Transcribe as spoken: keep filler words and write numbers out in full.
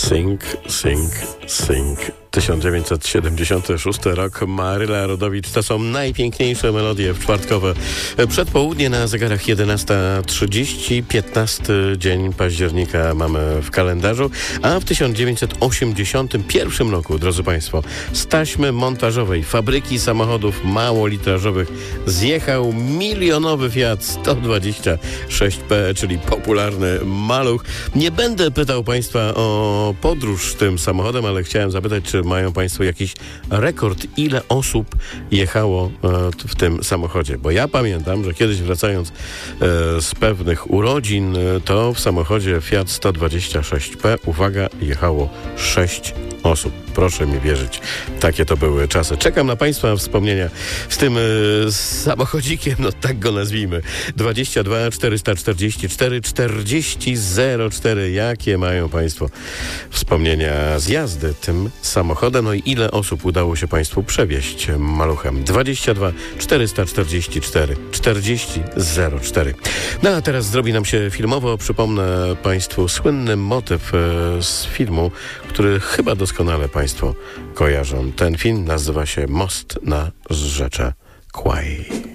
Sing, sing, sing. tysiąc dziewięćset siedemdziesiąty szósty rok, Maryla Rodowicz. To są najpiękniejsze melodie w czwartkowe przedpołudnie na zegarach jedenasta trzydzieści, piętnasty dzień października mamy w kalendarzu, a w tysiąc dziewięćset osiemdziesiątym pierwszym roku, drodzy Państwo, z taśmy montażowej fabryki samochodów małolitrażowych zjechał milionowy Fiat sto dwadzieścia sześć P, czyli popularny maluch. Nie będę pytał Państwa o podróż tym samochodem, ale chciałem zapytać, czy mają Państwo jakiś rekord, ile osób jechało e, w tym samochodzie? Bo ja pamiętam, że kiedyś wracając e, z pewnych urodzin, e, to w samochodzie Fiat sto dwadzieścia sześć P, uwaga, jechało sześć osób. Proszę mi wierzyć, takie to były czasy. Czekam na Państwa wspomnienia z tym y, samochodzikiem, no tak go nazwijmy. dwadzieścia dwa czterysta czterdzieści cztery czterdzieści zero cztery. Jakie mają Państwo wspomnienia z jazdy tym samochodem? No i ile osób udało się Państwu przewieźć maluchem? dwadzieścia dwa czterysta czterdzieści cztery czterdzieści zero cztery. No a teraz zrobi nam się filmowo. Przypomnę Państwu słynny motyw y, z filmu, który chyba doskonale Państwo kojarzą. Ten film nazywa się Most na rzece Kwaj.